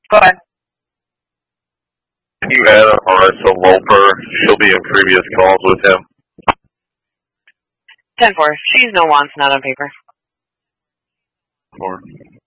Go ahead. Can you add Marissa Loper? She'll be in previous calls with him. 10-4. She's no wants, not on paper. 4.